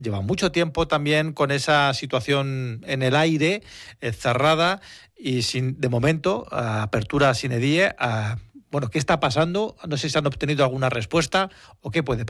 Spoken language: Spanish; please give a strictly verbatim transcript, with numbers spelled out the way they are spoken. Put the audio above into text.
lleva mucho tiempo también con esa situación en el aire, eh, cerrada y sin, de momento, apertura sine die. A, bueno, ¿qué está pasando? No sé si han obtenido alguna respuesta o qué puede pasar.